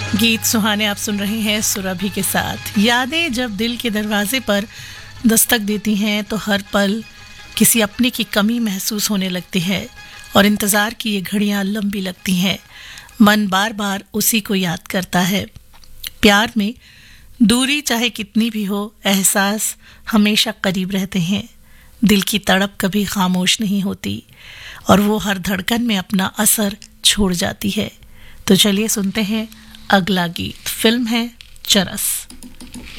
गीत सुहाने आप सुन रहे हैं सुरभि के साथ। यादें जब दिल के दरवाजे पर दस्तक देती हैं तो हर पल किसी अपने की कमी महसूस होने लगती है और इंतज़ार की ये घड़ियां लंबी लगती हैं। मन बार बार उसी को याद करता है। प्यार में दूरी चाहे कितनी भी हो, एहसास हमेशा करीब रहते हैं। दिल की तड़प कभी खामोश नहीं होती और वो हर धड़कन में अपना असर छोड़ जाती है। तो चलिए सुनते हैं अगला गीत। फिल्म है चरस।